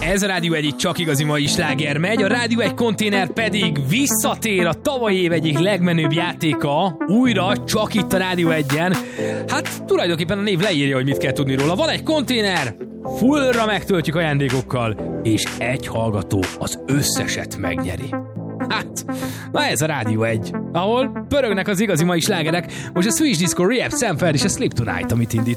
Ez a Rádió 1 csak igazi mai sláger megy, a Rádió 1 konténer pedig visszatér a tavalyi év egyik legmenőbb játéka, újra csak itt a Rádió 1-en. Hát tulajdonképpen a név leírja, hogy mit kell tudni róla. Van egy konténer, fullra megtöltjük ajándékokkal, és egy hallgató az összeset megnyeri. Hát, na ez a Rádió 1, ahol pörögnek az igazi mai slágerek. Most a Swedish Disco Rehab Samfeld és a Sleep Tonight, amit indít.